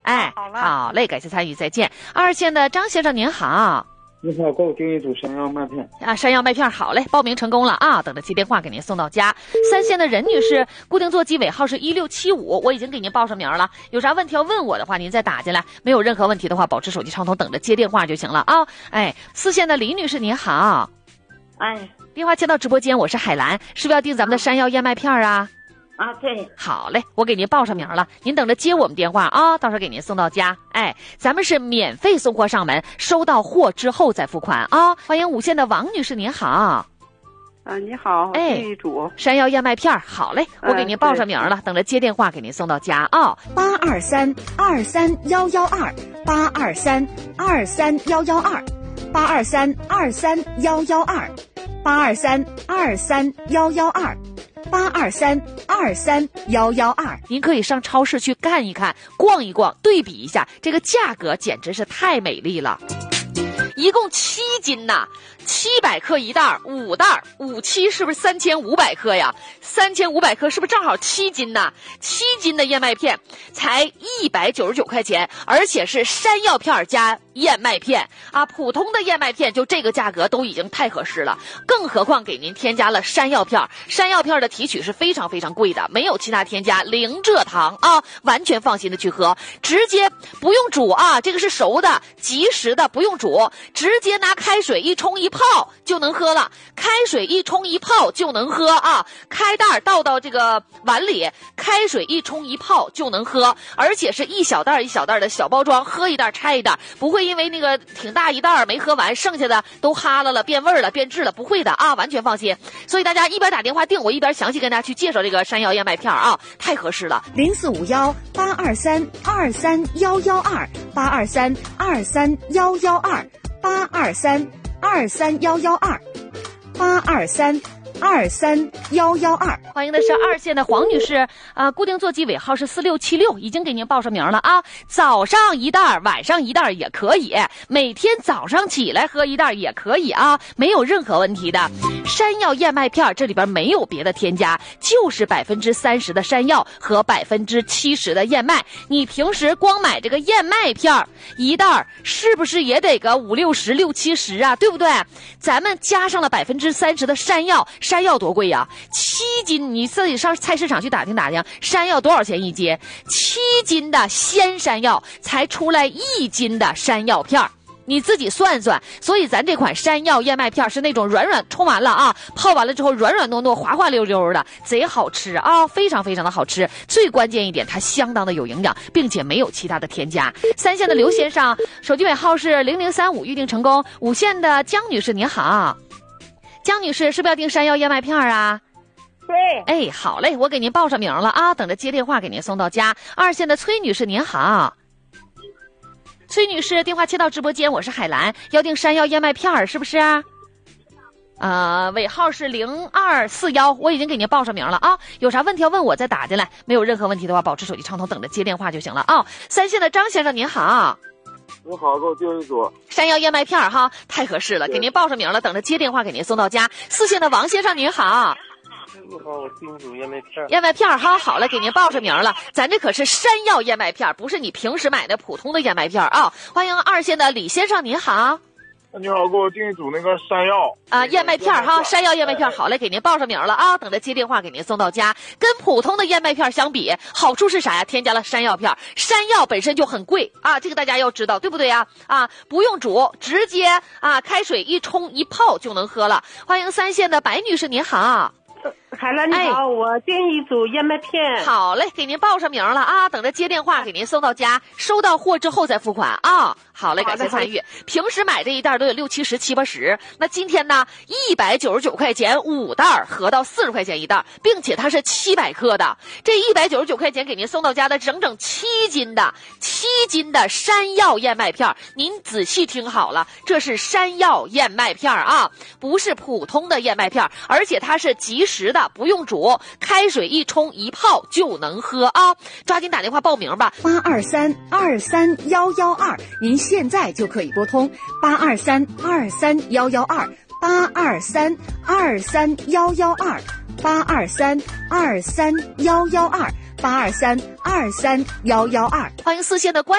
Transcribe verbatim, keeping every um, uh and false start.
哎， 好了， 好嘞，感谢参与，再见。二线的张先生您好。 你好，给我订一组山药麦片啊，山药麦片好嘞，报名成功了啊！等着接电话给您送到家。三线的任女士，固定座机尾号是一六七五，我已经给您报上名了。有啥问题要问我的话，您再打进来。没有任何问题的话，保持手机畅通，等着接电话就行了啊！哎，四线的李女士您好， 哎， 电话接到直播间，我是海兰，是不是要订咱们的山药燕麦片啊？ 啊，对， 好嘞，我给您报上名了，您等着接我们电话啊，到时候给您送到家。哎，咱们是免费送货上门，收到货之后再付款啊。欢迎五线的王女士，您好。 啊，你好， 哎， 这一组山药燕麦片，好嘞，我给您报上名了，嗯、等着接电话给您送到家啊。 八二三二三幺幺二，八二三二三幺幺二，八二三二三幺幺二，八二三二三幺幺二。八二三二三幺幺二， 您可以上超市去看一看，逛一逛，对比一下，这个价格简直是太美丽了。一共七斤呐，七百克一袋，五袋，五七是不是三千五百克呀？三千五百克是不是正好七斤呐？七斤的燕麦片才一百九十九块钱，而且是山药片加燕麦片啊！普通的燕麦片就这个价格都已经太合适了，更何况给您添加了山药片。山药片的提取是非常非常贵的，没有其他添加，零蔗糖啊，完全放心的去喝，直接不用煮啊，这个是熟的，即食的，不用煮，直接拿开水一冲一泡就能喝了。开水一冲一泡就能喝啊！开袋倒到这个碗里，开水一冲一泡就能喝，而且是一小袋一小袋的小包装，喝一袋拆一袋，不会因为那个挺大一袋没喝完，剩下的都哈了了，变味了，变质了，不会的啊，完全放心。所以大家一边打电话订，我一边详细跟大家去介绍这个山药燕麦片啊，太合适了。 零四五幺八二三二三幺幺二，八二三二三幺幺二，八二三二三幺幺二，八二三二三幺幺二。 欢迎的是二线的黄女士啊、呃，固定座机尾号是四六七六，已经给您报上名了啊。早上一袋，晚上一袋也可以，每天早上起来喝一袋也可以啊，没有任何问题的。山药燕麦片这里边没有别的添加，就是百分之三十的山药和百分之七十的燕麦。你平时光买这个燕麦片一袋，是不是也得个五六十、六七十啊？对不对？咱们加上了百分之三十的山药，山药多贵呀、啊？七斤，你自己上菜市场去打听打听，山药多少钱一斤？七斤的鲜山药才出来一斤的山药片你自己算算。所以咱这款山药燕麦片是那种软软，冲完了啊，泡完了之后软软糯糯、滑滑溜溜的，贼好吃啊，非常非常的好吃。最关键一点，它相当的有营养，并且没有其他的添加。三线的刘先生，手机尾号是零零三五，预定成功。五线的江女士您好，江女士是不是要订山药燕麦片啊？ 对， 哎，好嘞，我给您报上名了啊，等着接电话给您送到家。二线的崔女士您好，崔女士电话接到直播间，我是海兰，要订山药燕麦片是不是？呃，尾号是零二四幺，我已经给您报上名了啊。有啥问题要问我再打进来，没有任何问题的话，保持手机畅通，等着接电话就行了啊。三线的张先生您好。 你好，给我订一组山药燕麦片哈，太合适了，给您报上名了，等着接电话给您送到家。四线的王先生您好。 你好，我订一组燕麦片。 燕麦片哈，好了，给您报上名了。咱这可是山药燕麦片，不是你平时买的普通的燕麦片啊。欢迎二线的李先生，您好。 你好，给我订一组那个山药啊，燕麦片哈，山药燕麦片，好嘞，给您报上名了啊，等着接电话给您送到家。跟普通的燕麦片相比，好处是啥呀？添加了山药片，山药本身就很贵啊，这个大家要知道，对不对呀？啊，不用煮，直接啊开水一冲一泡就能喝了。欢迎三线的白女士，您好。 海兰你好、哎、我订一组燕麦片。 好嘞，给您报上名了啊，等着接电话给您送到家，收到货之后再付款啊。好嘞，感谢参与。平时买这一袋都有六七十七八十，那今天呢一百九十九块钱五袋，合到四十块钱一袋，并且它是七百克的，这一百九十九块钱给您送到家的整整七斤的七斤的山药燕麦片。您仔细听好了，这是山药燕麦片啊，不是普通的燕麦片，而且它是即食的，不用煮，开水一冲一泡就能喝啊！抓紧打电话报名吧。 八二三二三幺幺二，您现在就可以拨通八二三二三幺幺二，八二三二三幺幺二，八二三二三幺幺二。 八二三二三幺幺二。 欢迎四线的关